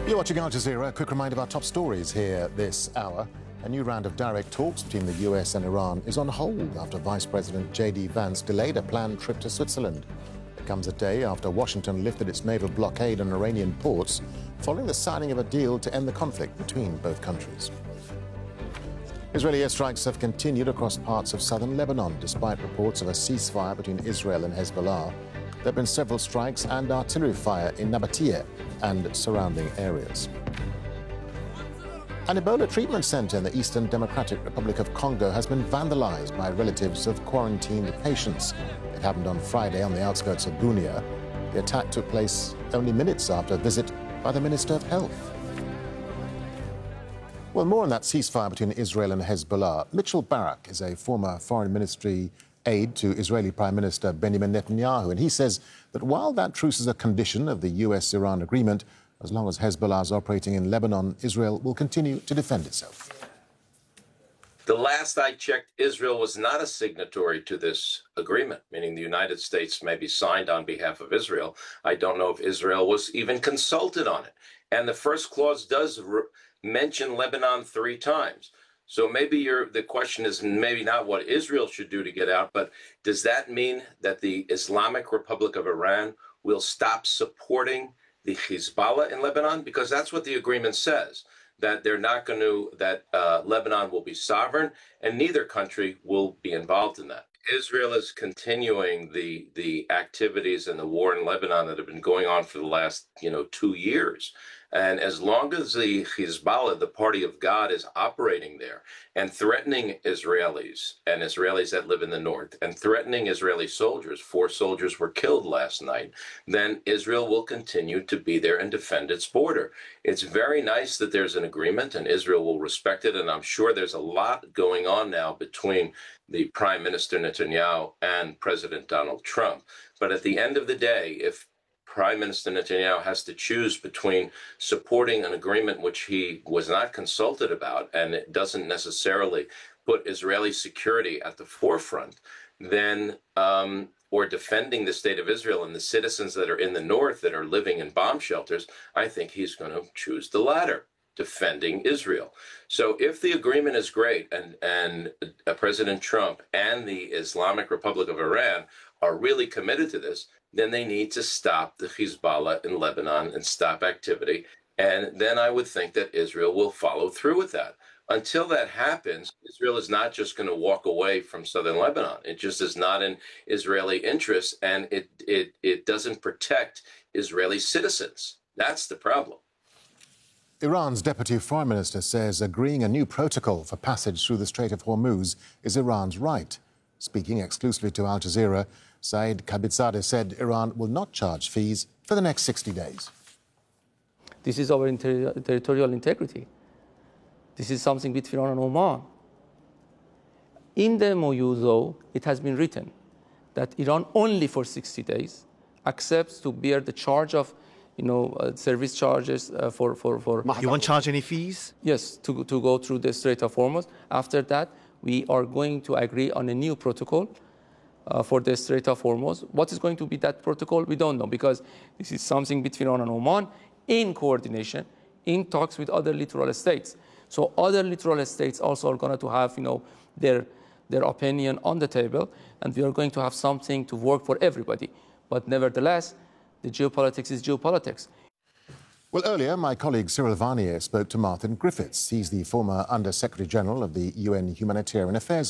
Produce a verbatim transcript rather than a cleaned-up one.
You're watching Al Jazeera. A quick reminder of our top stories here this hour. A new round of direct talks between the U S and Iran is on hold after Vice President J D Vance delayed a planned trip to Switzerland. It comes a day after Washington lifted its naval blockade on Iranian ports following the signing of a deal to end the conflict between both countries. Israeli airstrikes have continued across parts of southern Lebanon despite reports of a ceasefire between Israel and Hezbollah. There have been several strikes and artillery fire in Nabatea and surrounding areas. An Ebola treatment center in the Eastern Democratic Republic of Congo has been vandalized by relatives of quarantined patients. It happened on Friday on the outskirts of Bunia. The attack took place only minutes after a visit by the Minister of Health. Well, more on that ceasefire between Israel and Hezbollah. Mitchell Barak is a former Foreign Ministry aide to Israeli Prime Minister Benjamin Netanyahu, and he says that while that truce is a condition of the U S Iran agreement, as long as Hezbollah is operating in Lebanon, Israel will continue to defend itself. The last I checked, Israel was not a signatory to this agreement, meaning the United States maybe signed on behalf of Israel. I don't know if Israel was even consulted on it. And the first clause does re- mention Lebanon three times. So maybe you're, the question is maybe not what Israel should do to get out, but does that mean that the Islamic Republic of Iran will stop supporting the Hezbollah in Lebanon? Because that's what the agreement says, that they're not going to, that uh, Lebanon will be sovereign and neither country will be involved in that. Israel is continuing the the activities and the war in Lebanon that have been going on for the last, you know, two years. And as long as the Hezbollah, the party of God, is operating there and threatening Israelis and Israelis that live in the north and threatening Israeli soldiers, four soldiers were killed last night, then Israel will continue to be there and defend its border. It's very nice that there's an agreement and Israel will respect it. And I'm sure there's a lot going on now between the Prime Minister Netanyahu and President Donald Trump. But at the end of the day, if Prime Minister Netanyahu has to choose between supporting an agreement which he was not consulted about and it doesn't necessarily put Israeli security at the forefront, then um, or defending the state of Israel and the citizens that are in the north that are living in bomb shelters, I think he's going to choose the latter, defending Israel. So if the agreement is great and, and uh, President Trump and the Islamic Republic of Iran are really committed to this, then they need to stop the Hezbollah in Lebanon and stop activity. And then I would think that Israel will follow through with that. Until that happens, Israel is not just going to walk away from southern Lebanon. It just is not in Israeli interest, and it, it, it doesn't protect Israeli citizens. That's the problem. Iran's deputy foreign minister says agreeing a new protocol for passage through the Strait of Hormuz is Iran's right. Speaking exclusively to Al Jazeera, Saeed Khatibzadeh said Iran will not charge fees for the next sixty days. This is our inter- territorial integrity. This is something between Iran and Oman. In the M O U, though, it has been written that Iran only for sixty days accepts to bear the charge of, you know, uh, service charges uh, for, for, for... You won't charge any fees? Yes, to, to go through the Strait of Hormuz. After that, we are going to agree on a new protocol uh, for the Strait of Hormuz. What is going to be that protocol? We don't know, because this is something between Iran and Oman in coordination, in talks with other littoral states. So other littoral states also are going to have, you know, their, their opinion on the table, and we are going to have something to work for everybody. But nevertheless, the geopolitics is geopolitics. Well, earlier, my colleague Cyril Varnier spoke to Martin Griffiths. He's the former Under-Secretary General of the U N Humanitarian Affairs